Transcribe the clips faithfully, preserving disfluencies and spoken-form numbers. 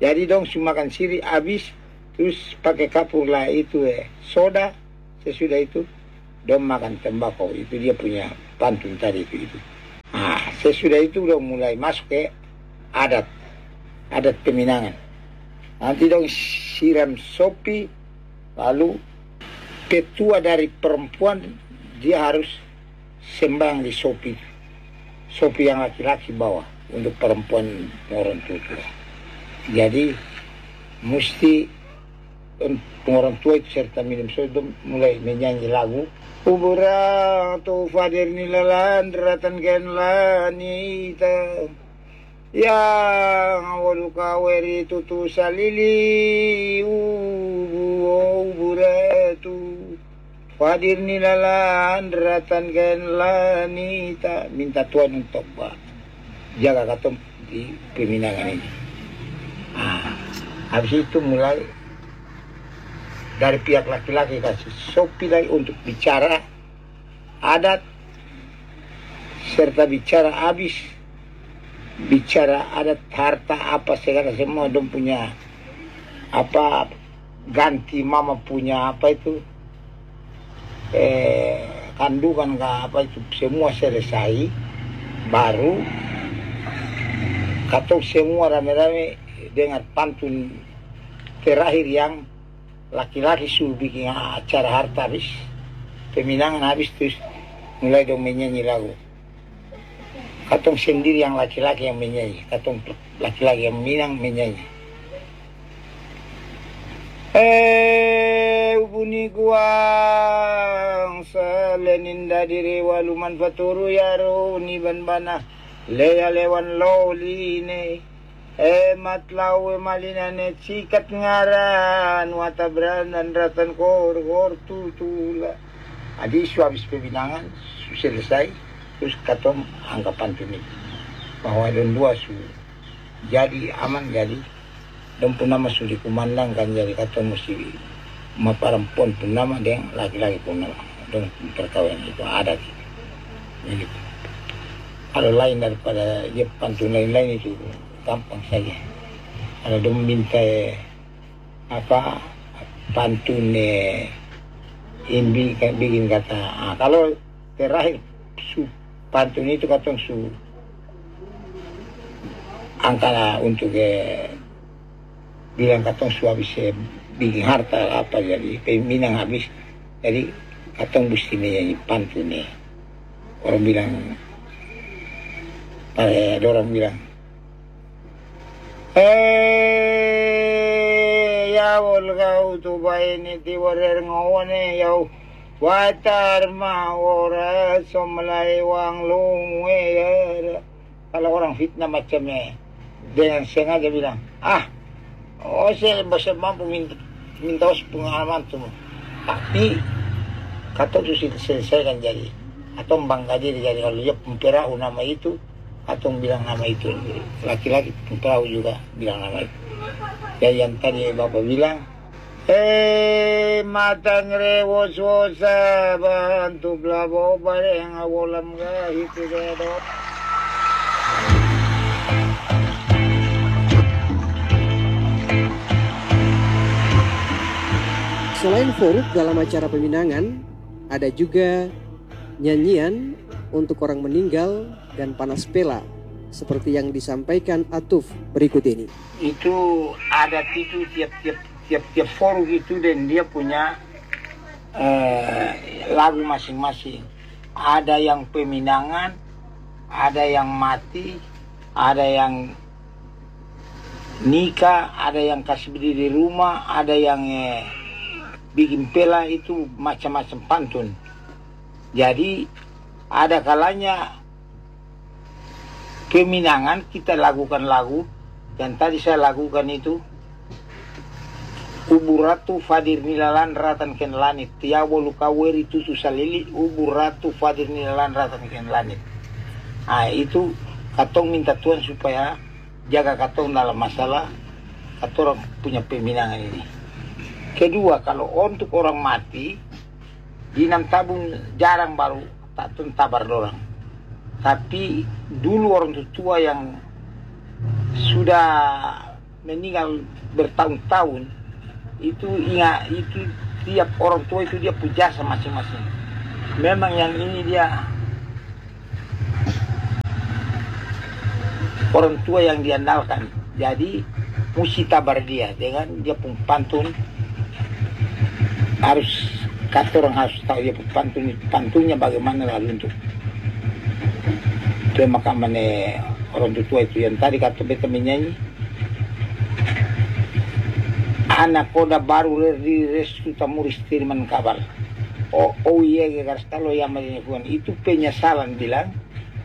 Jadi dong cuma makan siri habis, terus pakai kapur lah itu eh, soda. Sesudah itu dong makan tembakau. Itu dia punya pantun tadi itu. itu. Nah, sesudah itu dong mulai masuk ke adat. Adat peminangan. Nanti dong siram sopi, lalu petua dari perempuan dia harus sembang di sopi. Sopi yang laki-laki bawa untuk perempuan orang tua. Jadi mesti orang tua itu serta minum soda mulai menyanyi lagu Ubura tu fadir nilalan ratan ken lanita yang awal kaweri tutu salili ubu ubura tu fadir nilalan ratan ken lanita minta Tuhan untuk jaga katong di peminangan ini. Nah, habis itu mulai dari pihak laki-laki kasih sopi lagi untuk bicara adat serta bicara habis bicara adat harta apa segala semua dong punya apa ganti mama punya apa itu eh kandungan apa itu semua selesai baru katong semua rame-rame dengar pantun terakhir yang laki-laki suruh bikin acara harta habis peminangan habis terus mulai dong menyanyi lagu katong sendiri yang laki-laki yang menyanyi katong laki-laki yang minang menyanyi eh ubuni guang seleninda diri waluman faturu yaro ni ban bana leya lewan loline Eh matlaw malinane sikat ngaran watabranan ratan kor kor tutula. Adi habis peminangan selesai terus katong anggapan pantun bahwa don dua su jadi aman jadi don pun nama su dikumandangkan jadi katong mesti perempuan pun nama dengan laki-laki pun nama don perkawinan itu ada jadi kalau lain daripada dia pantun lain-lain itu gampang saja. Kalau dia minta apa pantun eh, ini bikin kata. Ah, kalau terakhir su pantun itu katong su angka untuk eh, bilang katong su habis eh, bikin harta apa jadi peminang habis jadi katong mesti menyanyi pantun eh. Orang bilang ada orang bilang Eh, ya volga tu baini ti warer ngone yau watar ma ora somlai wang lungwe ya. Kalau orang fitnah macamnya dengan sengaja bilang ah oh saya bisa mampu minta minta pengalaman tuh tapi kata itu selesai kan jadi atau bangga diri jadi kalau dia pemperau nama itu atau bilang nama itu laki-laki perahu juga bilang nama itu ya yang tadi bapak bilang eh matang rewos wosa bantu blabo bareng awolam ga itu dedo. Selain foruk dalam acara peminangan ada juga nyanyian untuk orang meninggal dan panas pela seperti yang disampaikan Atuf berikut ini. Itu adat itu tiap-tiap tiap-tiap forum itu dan dia punya uh, lagu masing-masing. Ada yang peminangan, ada yang mati, ada yang nikah, ada yang kasih berdiri di rumah, ada yang eh, bikin pela itu macam-macam pantun. Jadi ada kalanya peminangan kita lakukan lagu dan tadi saya lakukan itu uburatu fadir nilalan ratan ken lanit tiawo lukaweri tutu salili uburatu fadir nilalan ratan ken lanit. Nah itu katong minta Tuhan supaya jaga katong dalam masalah katong punya peminangan ini. Kedua kalau untuk orang mati dinam tabung jarang baru tak tabar dorang. Tapi dulu orang tua yang sudah meninggal bertahun-tahun, itu ingat itu tiap orang tua itu dia puja sama masing-masing. Memang yang ini dia orang tua yang diandalkan. Jadi mesti tabar dia dengan dia pun pantun. Harus kata orang harus tahu dia pun pantun, pantunnya bagaimana lalu untuk itu makaman orang tua itu yang tadi kata beta menyanyi. Anak koda baru di restu tamuris tiriman kabar. Oh, oh iya garis kalau yang menyanyikan itu penyesalan bilang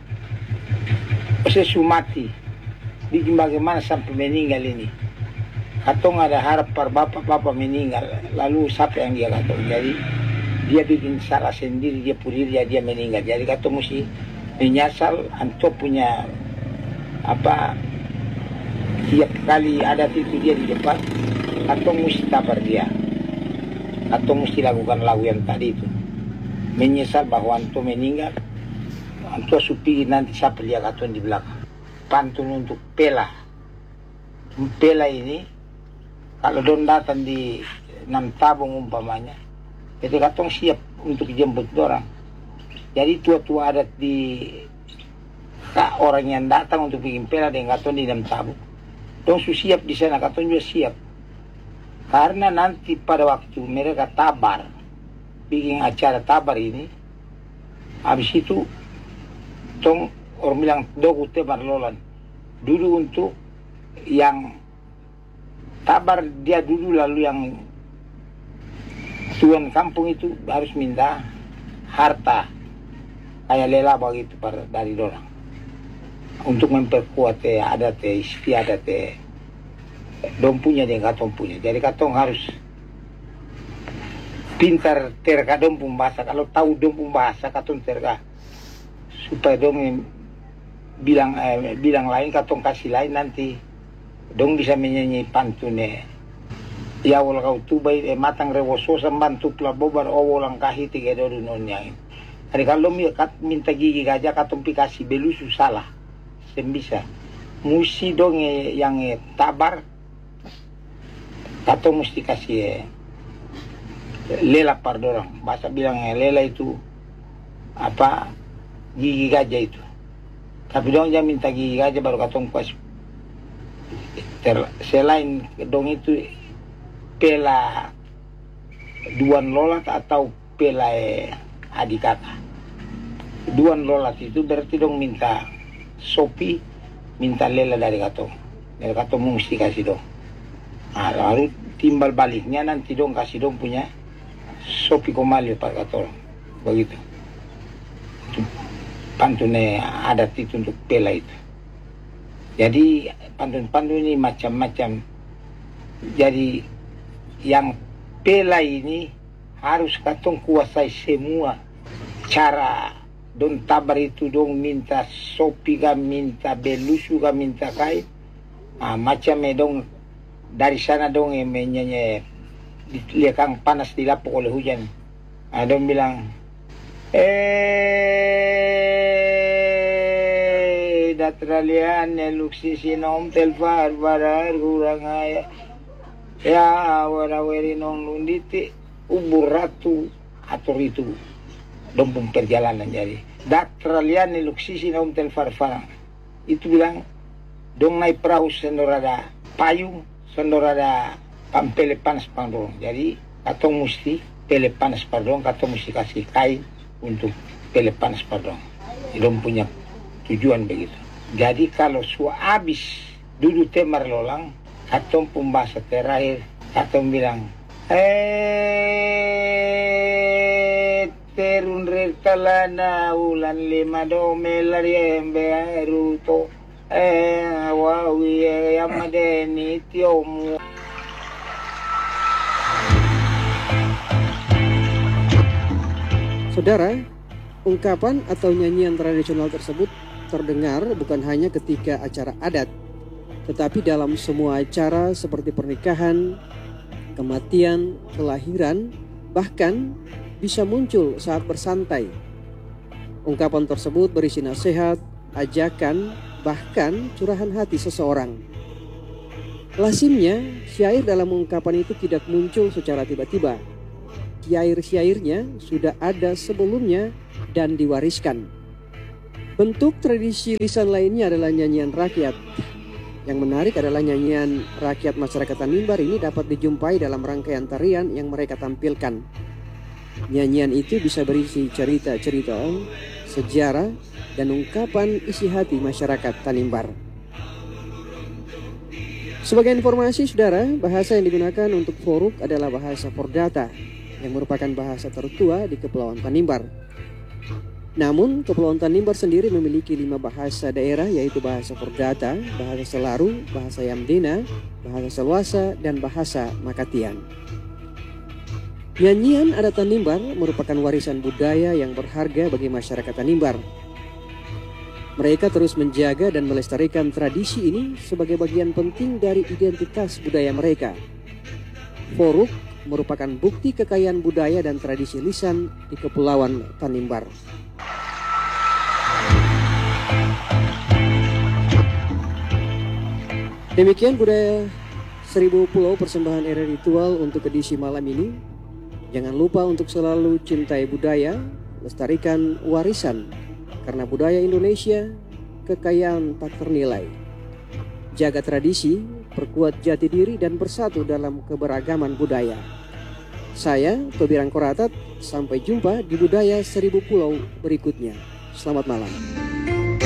sesumati bikin bagaimana sampai meninggal ini. Katong ada harap per bapak-bapak meninggal, lalu siapa yang dia katong. Jadi dia bikin salah sendiri, dia puri dia dia meninggal. Jadi katong mesti menyesal anto punya apa tiap kali ada itu dia di depan, katong mesti tabar dia. Katong mesti lakukan lagu yang tadi itu. Menyesal bahwa anto meninggal, anto supi nanti siapa dia katong di belakang. Pantun untuk pela. Pela ini kalau don datang di enam tabung umpamanya, itu katong siap untuk jemput orang. Jadi tua-tua adat di kak, orang yang datang untuk bikin pela dengan katong di enam tabung, dong su siap di sana, katong juga siap. Karena nanti pada waktu mereka tabar, bikin acara tabar ini, habis itu tong orang bilang dogu tebar lolan dulu untuk yang tabar dia dulu, lalu yang tuan kampung itu harus minta harta kayak lela begitu pada dari dorang untuk memperkuat eh, adat eh, istiadat eh, dong punya dan katong punya. Jadi katong harus pintar terka dong pun bahasa. Kalau tahu dong pun bahasa katong terka supaya dong bilang eh, bilang lain, katong kasih lain, nanti dong bisa menyanyi pantun eh. Ya wala kau tubai eh, matang rewoso sambantu pelabobar owo langkahi tiga doru nonyang. Jadi kalau minta gigi gajah katong pikasi belusu salah, sembisa. Musi dong eh, yang eh, tabar, katong mesti kasih eh, lela par dorang. Bahasa bilang eh, lela itu apa gigi gajah itu. Tapi dong jangan minta gigi gajah baru katong pas. Ter, selain dong itu pela duan lolat atau pela eh, adik kakak. Duan lolat itu berarti dong minta sopi, minta lela dari katong. Dari katong mesti kasih dong. Nah, lalu timbal baliknya nanti dong kasih dong punya sopi komali par katong. Begitu. Pantun adat itu untuk pela itu. Jadi pantun-pantun ini macam-macam. Jadi yang pela ini harus katong kuasai semua cara. Don tabar itu dong minta sopi kah, minta belusu kah, minta kain. Ah, macam dong dari sana dong yang menyanyi liakang panas dilapuk oleh hujan. Ah, dong bilang eh datralian luksi sinom telfar barar kurang aya ya waraweri nong lunditi ubur ratu atur itu dompung perjalanan. Jadi datralian luksi sinom telfar farang itu bilang dong naik perahu sendorada payung sendorada pampele panas pangdong. Jadi katong mesti pele panas pardong, katong mesti kasih kain untuk pele panas pardong. Dong punya tujuan begitu. Jadi kalau su habis duduk temar lolang, katong pembahasa terakhir, katong bilang eh terun retalana ulan lima domelar yembe aruto eh wawi yamadeni tiomu. Saudara, ungkapan atau nyanyian tradisional tersebut terdengar bukan hanya ketika acara adat, tetapi dalam semua acara seperti pernikahan, kematian, kelahiran, bahkan bisa muncul saat bersantai. Ungkapan tersebut berisi nasihat, ajakan, bahkan curahan hati seseorang. Lazimnya, syair dalam ungkapan itu tidak muncul secara tiba-tiba. Syair-syairnya sudah ada sebelumnya dan diwariskan. Bentuk tradisi lisan lainnya adalah nyanyian rakyat. Yang menarik adalah nyanyian rakyat masyarakat Tanimbar ini dapat dijumpai dalam rangkaian tarian yang mereka tampilkan. Nyanyian itu bisa berisi cerita-cerita, sejarah, dan ungkapan isi hati masyarakat Tanimbar. Sebagai informasi saudara, bahasa yang digunakan untuk foruk adalah bahasa Pordata, yang merupakan bahasa tertua di Kepulauan Tanimbar. Namun, Kepulauan Tanimbar sendiri memiliki lima bahasa daerah, yaitu bahasa Pordata, bahasa Selaru, bahasa Yamdena, bahasa Seluasa, dan bahasa Makatian. Nyanyian adat Tanimbar merupakan warisan budaya yang berharga bagi masyarakat Tanimbar. Mereka terus menjaga dan melestarikan tradisi ini sebagai bagian penting dari identitas budaya mereka. Foruk merupakan bukti kekayaan budaya dan tradisi lisan di Kepulauan Tanimbar. Demikian budaya Seribu Pulau persembahan era ritual untuk edisi malam ini. Jangan lupa untuk selalu cintai budaya, lestarikan warisan, karena budaya Indonesia kekayaan tak ternilai. Jaga tradisi, perkuat jati diri dan bersatu dalam keberagaman budaya. Saya, Tobirang Koratat, sampai jumpa di budaya Seribu Pulau berikutnya. Selamat malam.